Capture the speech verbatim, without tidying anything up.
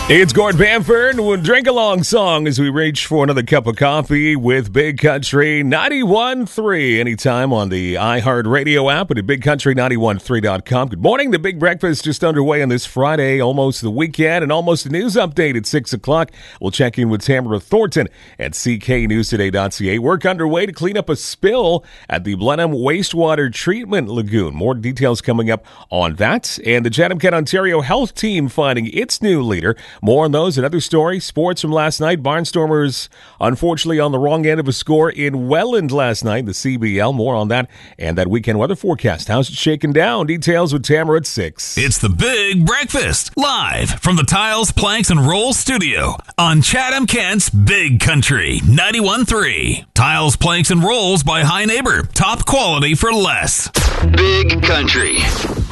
It's Gord Bamford with Drink Along Song as we reach for another cup of coffee with Big Country ninety-one point three. Anytime on the iHeartRadio app and at big country nine one three dot com. Good morning. The Big Breakfast just underway on this Friday, almost the weekend, and almost a news update at six o'clock. We'll check in with Tamara Thornton at c k news today dot c a. Work underway to clean up a spill at the Blenheim Wastewater Treatment Lagoon. More details coming up on that. And the Chatham Kent Ontario Health Team finding its new leader. More on those and other stories. Sports from last night. Barnstormers, unfortunately, on the wrong end of a score in Welland last night, the C B L. More on that and that weekend weather forecast. How's it shaking down? Details with Tamara at six. It's the Big Breakfast, live from the Tiles, Planks, and Rolls studio on Chatham Kent's Big Country ninety-one point three. Tiles, Planks, and Rolls by High Neighbor. Top quality for less. Big Country.